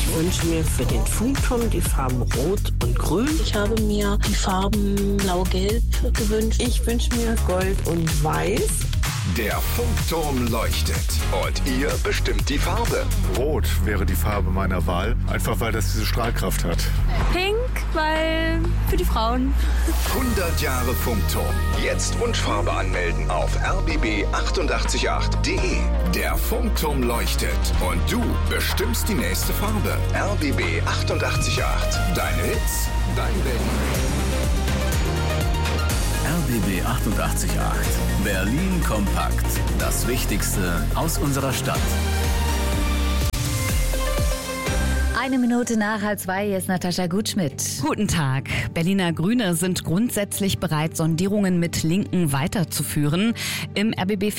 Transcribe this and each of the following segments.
wünsche mir für den Funkturm die Farben Rot und Grün. Ich habe mir die Farben Blau-Gelb gewünscht. Ich wünsche mir Gold und Weiß. Der Funkturm leuchtet und ihr bestimmt die Farbe. Rot wäre die Farbe meiner Wahl, einfach weil das diese Strahlkraft hat. Pink, weil für die Frauen. 100 Jahre Funkturm. Jetzt Wunschfarbe anmelden auf rbb888.de. Der Funkturm leuchtet und du bestimmst die nächste Farbe. rbb888. Deine Hits, dein Berlin. RBB 88.8. Berlin kompakt. Das Wichtigste aus unserer Stadt. 1:01, hier ist Natascha Gutschmidt. Guten Tag. Berliner Grüne sind grundsätzlich bereit, Sondierungen mit Linken weiterzuführen. Im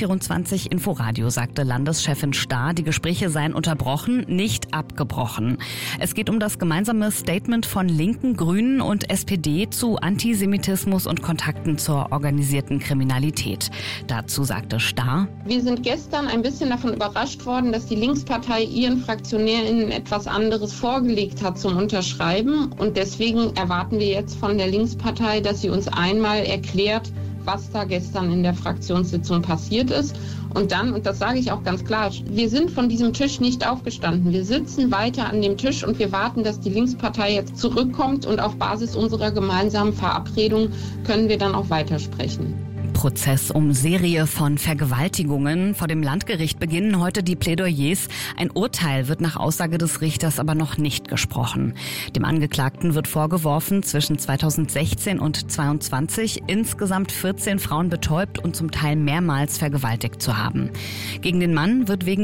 RBB24 Inforadio sagte Landeschefin Stahr, die Gespräche seien unterbrochen, nicht abgebrochen. Es geht um das gemeinsame Statement von Linken, Grünen und SPD zu Antisemitismus und Kontakten zur organisierten Kriminalität. Dazu sagte Stahr: Wir sind gestern ein bisschen davon überrascht worden, dass die Linkspartei ihren FraktionärInnen etwas anderes vorgelegt hat zum Unterschreiben. Und deswegen erwarten wir jetzt von der Linkspartei, dass sie uns einmal erklärt, was da gestern in der Fraktionssitzung passiert ist. Und dann, und das sage ich auch ganz klar, wir sind von diesem Tisch nicht aufgestanden. Wir sitzen weiter an dem Tisch und wir warten, dass die Linkspartei jetzt zurückkommt. Und auf Basis unserer gemeinsamen Verabredung können wir dann auch weitersprechen. Prozess um Serie von Vergewaltigungen. Vor dem Landgericht beginnen heute die Plädoyers. Ein Urteil wird nach Aussage des Richters aber noch nicht gesprochen. Dem Angeklagten wird vorgeworfen, zwischen 2016 und 2022 insgesamt 14 Frauen betäubt und zum Teil mehrmals vergewaltigt zu haben. Gegen den Mann wird wegen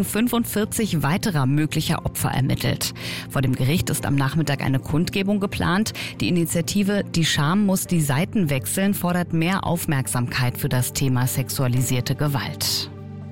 45 weiterer möglicher Opfer ermittelt. Vor dem Gericht ist am Nachmittag eine Kundgebung geplant. Die Initiative Die Scham muss die Seiten wechseln fordert mehr Aufmerksamkeit für das Thema sexualisierte Gewalt.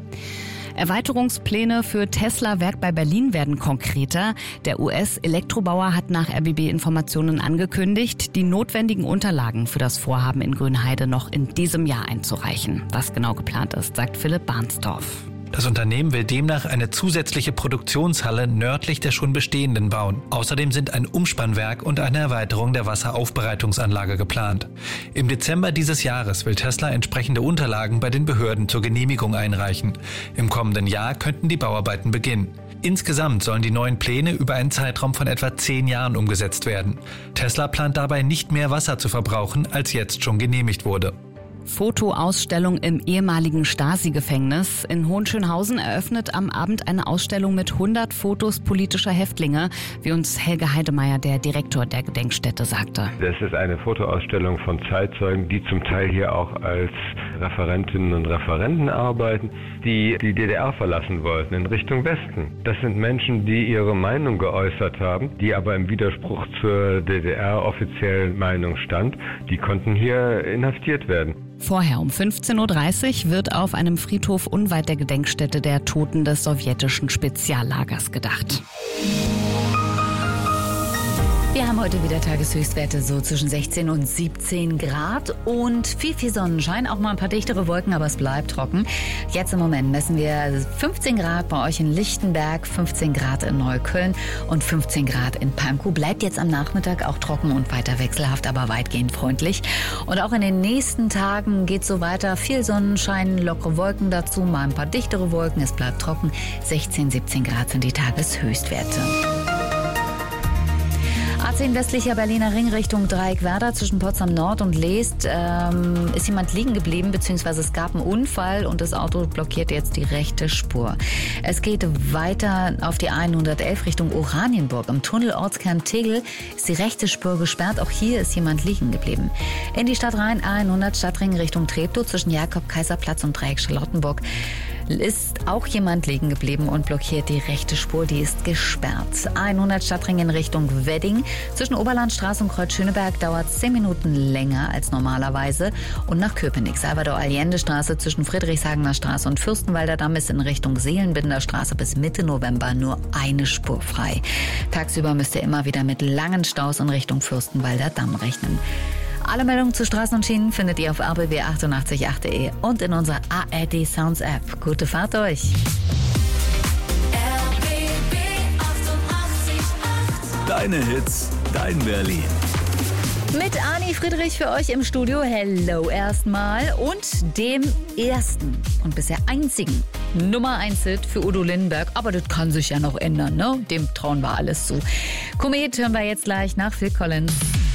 Erweiterungspläne für Tesla-Werk bei Berlin werden konkreter. Der US-Elektrobauer hat nach RBB-Informationen angekündigt, die notwendigen Unterlagen für das Vorhaben in Grünheide noch in diesem Jahr einzureichen. Was genau geplant ist, sagt Philipp Barnsdorf. Das Unternehmen will demnach eine zusätzliche Produktionshalle nördlich der schon bestehenden bauen. Außerdem sind ein Umspannwerk und eine Erweiterung der Wasseraufbereitungsanlage geplant. Im Dezember dieses Jahres will Tesla entsprechende Unterlagen bei den Behörden zur Genehmigung einreichen. Im kommenden Jahr könnten die Bauarbeiten beginnen. Insgesamt sollen die neuen Pläne über einen Zeitraum von etwa 10 Jahren umgesetzt werden. Tesla plant dabei nicht mehr Wasser zu verbrauchen, als jetzt schon genehmigt wurde. Fotoausstellung im ehemaligen Stasi-Gefängnis. In Hohenschönhausen eröffnet am Abend eine Ausstellung mit 100 Fotos politischer Häftlinge, wie uns Helge Heidemeyer, der Direktor der Gedenkstätte, sagte. Das ist eine Fotoausstellung von Zeitzeugen, die zum Teil hier auch als Referentinnen und Referenten arbeiten, die die DDR verlassen wollten in Richtung Westen. Das sind Menschen, die ihre Meinung geäußert haben, die aber im Widerspruch zur DDR-offiziellen Meinung stand. Die konnten hier inhaftiert werden. Vorher um 15:30 Uhr wird auf einem Friedhof unweit der Gedenkstätte der Toten des sowjetischen Speziallagers gedacht. Wir haben heute wieder Tageshöchstwerte so zwischen 16 und 17 Grad und viel Sonnenschein, auch mal ein paar dichtere Wolken, aber es bleibt trocken. Jetzt im Moment messen wir 15 Grad bei euch in Lichtenberg, 15 Grad in Neukölln und 15 Grad in Pankow. Bleibt jetzt am Nachmittag auch trocken und weiter wechselhaft, aber weitgehend freundlich. Und auch in den nächsten Tagen geht es so weiter. Viel Sonnenschein, lockere Wolken dazu, mal ein paar dichtere Wolken. Es bleibt trocken. 16, 17 Grad sind die Tageshöchstwerte. A10 westlicher Berliner Ring Richtung Dreieckwerder zwischen Potsdam Nord und Leest ist jemand liegen geblieben, beziehungsweise es gab einen Unfall und das Auto blockiert jetzt die rechte Spur. Es geht weiter auf die 111 Richtung Oranienburg. Im Tunnel Ortskern Tegel ist die rechte Spur gesperrt. Auch hier ist jemand liegen geblieben. In die Stadt rein A100 Stadtring Richtung Treptow zwischen Jakob-Kaiser-Platz und Dreieck Charlottenburg ist auch jemand liegen geblieben und blockiert die rechte Spur, die ist gesperrt. 100 Stadtring in Richtung Wedding. Zwischen Oberlandstraße und Kreuz Schöneberg dauert 10 Minuten länger als normalerweise. Und nach Köpenick, Salvador-Allende-Straße zwischen Friedrichshagener Straße und Fürstenwalder Damm ist in Richtung Seelenbinder Straße bis Mitte November nur eine Spur frei. Tagsüber müsst ihr immer wieder mit langen Staus in Richtung Fürstenwalder Damm rechnen. Alle Meldungen zu Straßen und Schienen findet ihr auf rbb888.de und in unserer ARD Sounds App. Gute Fahrt euch! RBB 88,8. Deine Hits, dein Berlin. Mit Ani Friedrich für euch im Studio. Hello erstmal. Und dem ersten und bisher einzigen Nummer 1 Hit für Udo Lindenberg. Aber das kann sich ja noch ändern, ne? Dem trauen wir alles zu. Komet hören wir jetzt gleich nach Phil Collins.